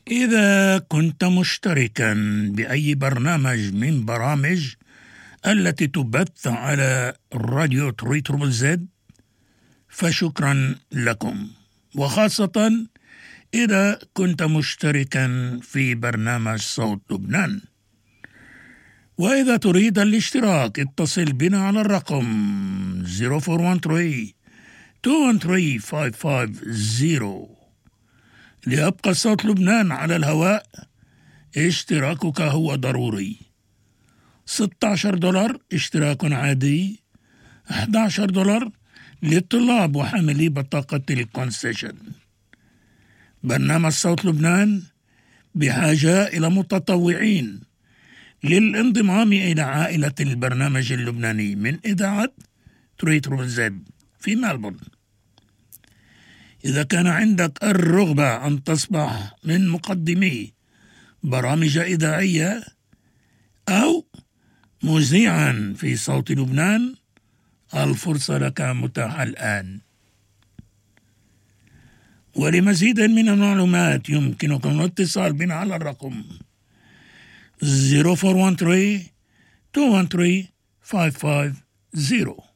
إذا كنت مشتركا بأي برنامج من برامج التي تبث على راديو 3ZZZ فشكرا لكم، وخاصة إذا كنت مشتركا في برنامج صوت لبنان. وإذا تريد الاشتراك اتصل بنا على الرقم 0413-213-550. ليبقى صوت لبنان على الهواء اشتراكك هو ضروري. $16 اشتراك عادي، $11 للطلاب وحاملي بطاقة الكونسيشن. برنامج صوت لبنان بحاجة إلى متطوعين للانضمام إلى عائلة البرنامج اللبناني من إذاعة 3ZZZ في ملبورن. إذا كان عندك الرغبة أن تصبح من مقدمي برامج إذاعية أو مذيعا في صوت لبنان، الفرصة لك متاحة الآن. ولمزيد من المعلومات يمكنكم الاتصال بنا على الرقم 0413-213-550.